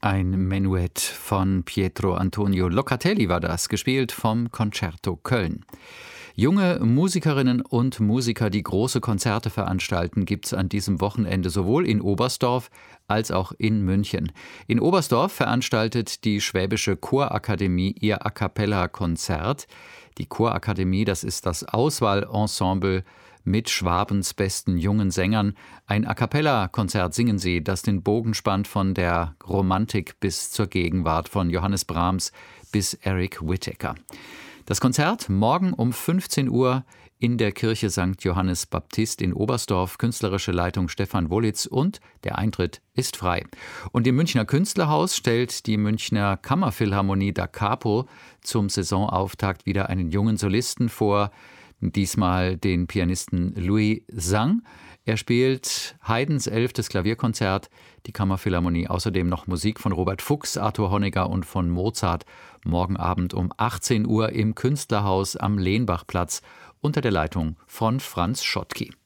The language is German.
Ein Menuett von Pietro Antonio Locatelli war das, gespielt vom Concerto Köln. Junge Musikerinnen und Musiker, die große Konzerte veranstalten, gibt es an diesem Wochenende sowohl in Oberstdorf als auch in München. In Oberstdorf veranstaltet die Schwäbische Chorakademie ihr A-cappella-Konzert. Die Chorakademie, das ist das Auswahlensemble mit Schwabens besten jungen Sängern. Ein A-cappella-Konzert singen sie, das den Bogen spannt von der Romantik bis zur Gegenwart, von Johannes Brahms bis Eric Whitacre. Das Konzert morgen um 15 Uhr in der Kirche St. Johannes Baptist in Oberstdorf, künstlerische Leitung Stefan Wollitz, und der Eintritt ist frei. Und im Münchner Künstlerhaus stellt die Münchner Kammerphilharmonie Da Capo zum Saisonauftakt wieder einen jungen Solisten vor, diesmal den Pianisten Louis Zhang. Er spielt Haydns 11. Klavierkonzert, die Kammerphilharmonie außerdem noch Musik von Robert Fuchs, Arthur Honegger und von Mozart. Morgen Abend um 18 Uhr im Künstlerhaus am Lehnbachplatz unter der Leitung von Franz Schottky.